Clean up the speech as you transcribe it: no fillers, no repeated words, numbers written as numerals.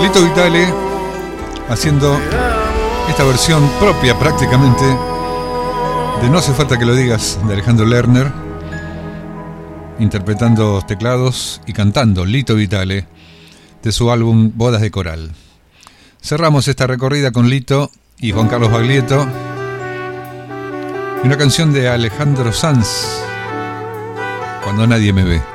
Lito Vitale haciendo esta versión propia prácticamente de No hace falta que lo digas, de Alejandro Lerner, interpretando teclados y cantando Lito Vitale de su álbum Bodas de Coral. Cerramos esta recorrida con Lito y Juan Carlos Baglietto y una canción de Alejandro Sanz, Cuando nadie me ve.